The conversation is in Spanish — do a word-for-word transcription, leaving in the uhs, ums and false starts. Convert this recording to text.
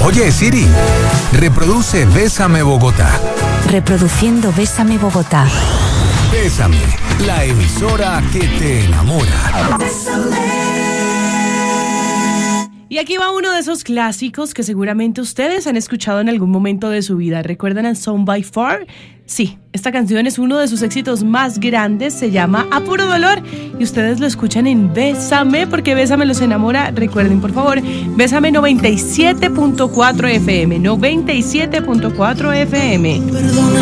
Oye, Siri, reproduce Bésame Bogotá. Reproduciendo Bésame Bogotá. Bésame, la emisora que te enamora. Y aquí va uno de esos clásicos que seguramente ustedes han escuchado en algún momento de su vida. ¿Recuerdan a Son by Four? Sí, esta canción es uno de sus éxitos más grandes, se llama A Puro Dolor y ustedes lo escuchan en Bésame, porque Bésame los enamora. Recuerden, por favor, Bésame noventa y siete punto cuatro F M, noventa y siete punto cuatro F M.